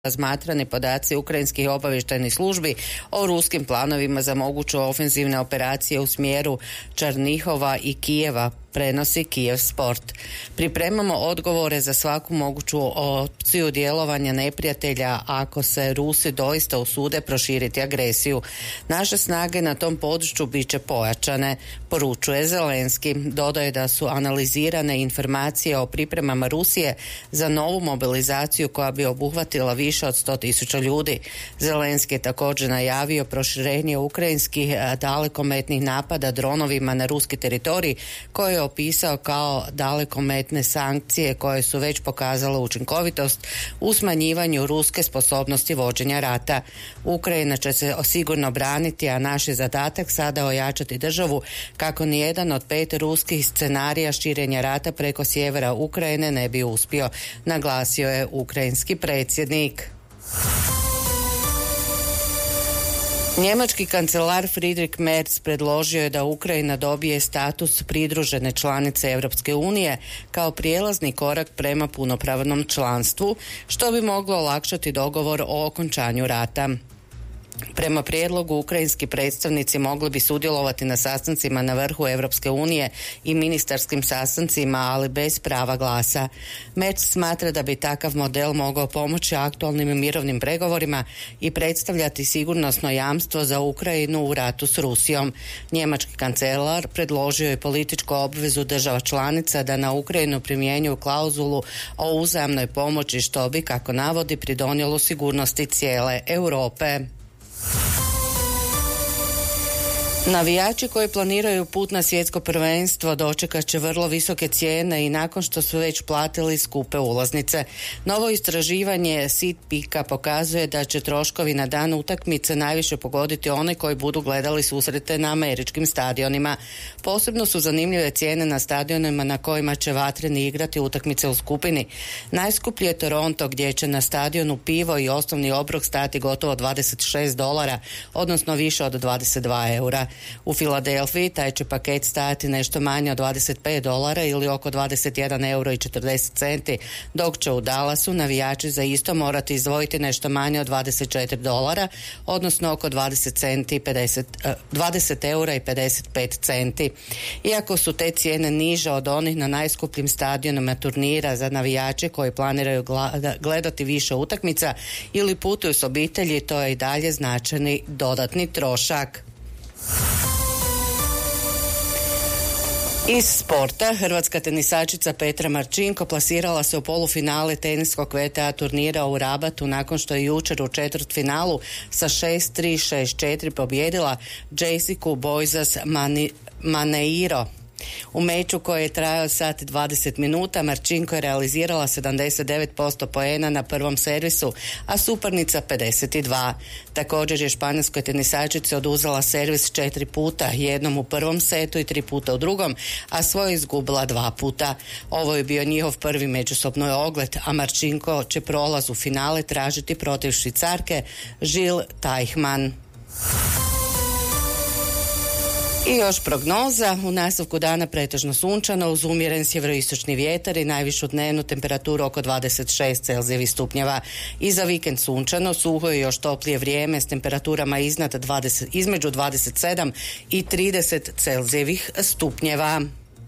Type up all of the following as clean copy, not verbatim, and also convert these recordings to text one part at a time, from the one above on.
razmatrani podaci ukrajinskih obavještajnih službi o ruskim planovima za moguće ofenzivne operacije u smjeru Čarnihova i Kijeva, prenosi Kijev Sport. Pripremamo odgovore za svaku moguću opciju djelovanja neprijatelja ako se Rusi doista usude proširiti agresiju. Naše snage na tom području bit će pojačane, poručuje Zelenski. Dodaje da su analizirane informacije o pripremama Rusije za novu mobilizaciju koja bi obuhvatila više od 100.000 ljudi. Zelenski je također najavio proširenje ukrajinskih dalekometnih napada dronovima na ruski teritorij koje je opisao kao dalekometne sankcije koje su već pokazale učinkovitost u smanjivanju ruske sposobnosti vođenja rata. Ukrajina će se sigurno braniti, a naš je zadatak sada ojačati državu kako nijedan od 5 ruskih scenarija širenja rata preko sjevera Ukrajine ne bi uspio, naglasio je ukrajinski predsjednik. Njemački kancelar Friedrich Merz predložio je da Ukrajina dobije status pridružene članice Europske unije kao prijelazni korak prema punopravnom članstvu, što bi moglo olakšati dogovor o okončanju rata. Prema prijedlogu, ukrajinski predstavnici mogli bi sudjelovati na sastancima na vrhu Europske unije i ministarskim sastancima, ali bez prava glasa. Merz smatra da bi takav model mogao pomoći aktualnim mirovnim pregovorima i predstavljati sigurnosno jamstvo za Ukrajinu u ratu s Rusijom. Njemački kancelar predložio je političku obvezu država članica da na Ukrajinu primjenjuju klauzulu o uzajamnoj pomoći, što bi, kako navodi, pridonijelo sigurnosti cijele Europe. Navijači koji planiraju put na svjetsko prvenstvo dočekat će vrlo visoke cijene i nakon što su već platili skupe ulaznice. Novo istraživanje Sitpika pokazuje da će troškovi na dan utakmice najviše pogoditi one koji budu gledali susrete na američkim stadionima. Posebno su zanimljive cijene na stadionima na kojima će vatreni igrati utakmice u skupini. Najskuplji je Toronto, gdje će na stadionu pivo i osnovni obrok stati gotovo $26, odnosno više od 22 eura. U Filadelfiji taj će paket stajati nešto manje od $25 ili oko 21 euro i 40 centi, dok će u Dallasu navijači za isto morati izdvojiti nešto manje od $24, odnosno oko 20 eura i 55 centi. Iako su te cijene niže od onih na najskupljim stadionima turnira, za navijače koji planiraju gledati više utakmica ili putuju s obitelji, to je i dalje značajni dodatni trošak. Iz sporta, hrvatska tenisačica Petra Marčinko plasirala se u polufinale teniskog VTA turnira u Rabatu nakon što je jučer u četvrtfinalu sa 6-3, 6-4 pobijedila Jessicu Boisas Maneiro. U meču koji je trajao sat 20 minuta Marčinko je realizirala 79% poena na prvom servisu, a suparnica 52. Također je španjolskoj tenisačici oduzela servis 4 puta, jednom u prvom setu i 3 puta u drugom, a svoje izgubila 2 puta. Ovo je bio njihov prvi međusobni ogled, a Marčinko će prolaz u finale tražiti protiv Švicarke Žil Tajhman. I još prognoza, u nastavku dana pretežno sunčano uz umjeren sjeveroistočni vjetar i najvišu dnevnu temperaturu oko 26 Celzijevih stupnjeva. I za vikend sunčano, suho i još toplije vrijeme s temperaturama između 27 i 30 Celzijevih stupnjeva.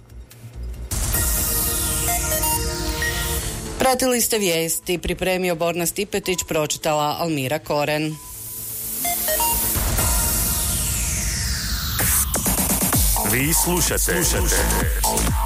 Pratili ste vijesti, pripremio Borna Stipetić, pročitala Almira Koren. Vi slušate